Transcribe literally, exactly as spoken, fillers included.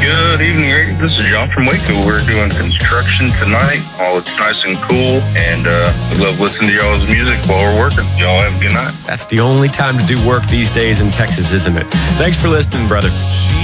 Good evening, Rick. This is John from Waco. We're doing construction tonight. Oh, it's nice and cool, and uh, we love listening to y'all's music while we're working. Y'all have a good night. That's the only time to do work these days in Texas, isn't it? Thanks for listening, brother.